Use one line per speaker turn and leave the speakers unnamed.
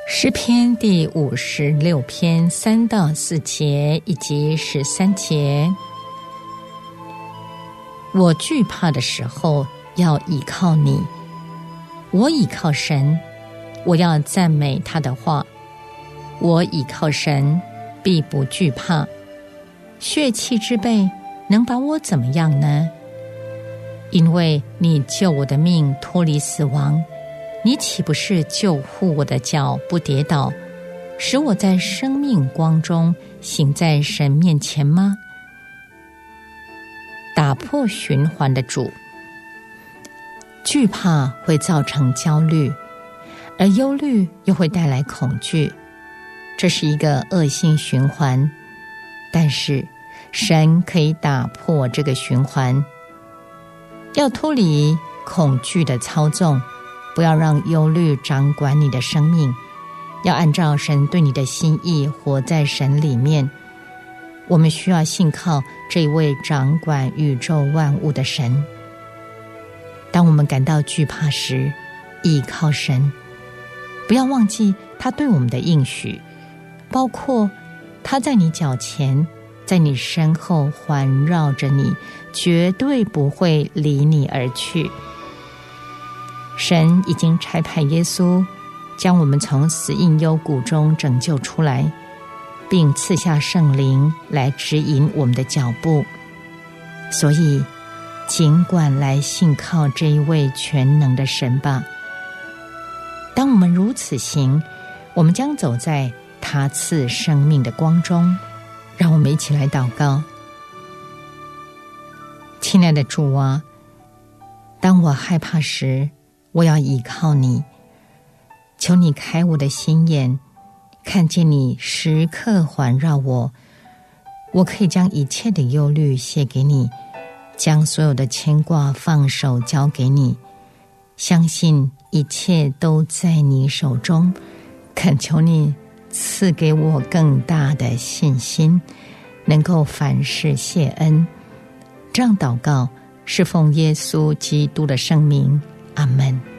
诗篇第56篇3到4节以及13节。我惧怕的时候要倚靠你，我倚靠神，我要赞美他的话。我倚靠神，必不惧怕。血气之辈能把我怎么样呢？因为你救我的命脱离死亡，你岂不是救护我的脚不跌倒，使我在生命光中行在神面前吗？打破循环的主。惧怕会造成焦虑，而忧虑又会带来恐惧，这是一个恶性循环。但是神可以打破这个循环，要脱离恐惧的操纵，不要让忧虑掌管你的生命，要按照神对你的心意活在神里面。我们需要信靠这位掌管宇宙万物的神。当我们感到惧怕时，依靠神，不要忘记他对我们的应许，包括他在你脚前，在你身后环绕着你，绝对不会离你而去。神已经差派耶稣将我们从死荫幽谷中拯救出来，并赐下圣灵来指引我们的脚步。所以尽管来信靠这一位全能的神吧。当我们如此行，我们将走在他赐生命的光中。让我们一起来祷告。亲爱的主啊，当我害怕时，我要依靠你，求你开我的心眼，看见你时刻环绕我，我可以将一切的忧虑卸给你，将所有的牵挂放手交给你，相信一切都在你手中，恳求你赐给我更大的信心，能够凡事谢恩。这样祷告是奉耶稣基督的圣名，阿们。